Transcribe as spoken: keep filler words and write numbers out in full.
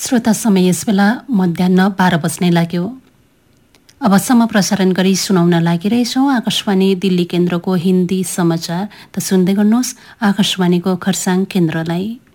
श्रोता समय यस बेला मध्याह बाह्र बज्ने लाग्यो। अबसम्म प्रसारण गरी सुनाउन लागिरहेछौँ आकाशवाणी दिल्ली केन्द्रको हिन्दी समाचार। त सुन्दै गर्नुहोस् आकाशवाणीको खरसाङ केन्द्रलाई।